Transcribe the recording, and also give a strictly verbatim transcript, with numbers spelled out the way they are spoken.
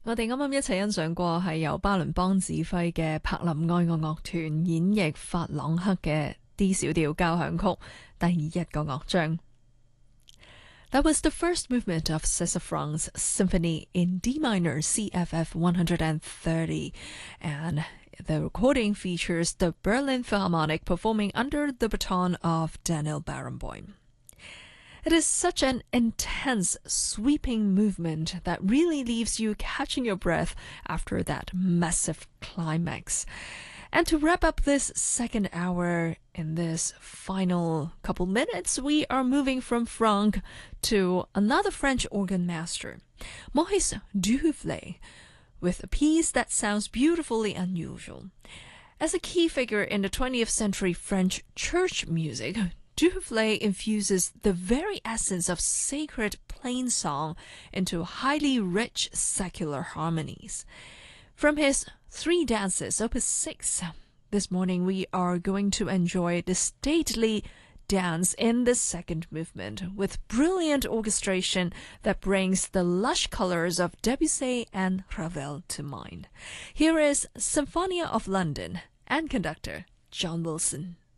我哋啱啱一齊欣賞過係由巴倫邦指揮嘅柏林愛樂樂團演繹法朗克嘅 D 小調交響曲第一個樂章。That was the first movement of Sassafran's Symphony in D minor C F F one thirty, and the recording features the Berlin Philharmonic performing under the baton of Daniel Barenboim. It is such an intense, sweeping movement that really leaves you catching your breath after that massive climax. And to wrap up this second hour, in this final couple minutes, we are moving from Franck to another French organ master, Maurice Duflé, with a piece that sounds beautifully unusual. As a key figure in the twentieth century French church music, Duflé infuses the very essence of sacred plain song into highly rich secular harmonies. From his Three Dances, Opus six, this morning we are going to enjoy the stately dance in the second movement with brilliant orchestration that brings the lush colors of Debussy and Ravel to mind. Here is Symphonia of London and conductor John Wilson.